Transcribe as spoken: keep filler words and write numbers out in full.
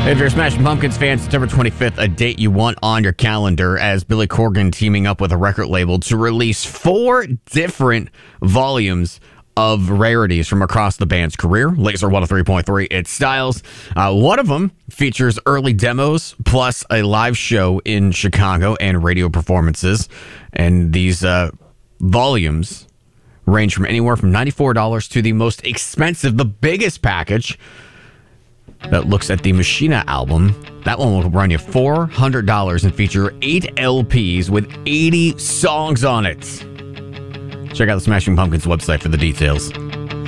If you're a Smashing Pumpkins fan, September twenty-fifth, a date you want on your calendar, as Billy Corgan teaming up with a record label to release four different volumes of rarities from across the band's career. Laser one oh three point three, It Styles. Uh, one of them features early demos plus a live show in Chicago and radio performances. And these uh, volumes range from anywhere from ninety-four dollars to the most expensive, the biggest package that looks at the Machina album. That one will run you four hundred dollars and feature eight L Ps with eighty songs on it. Check out the Smashing Pumpkins website for the details.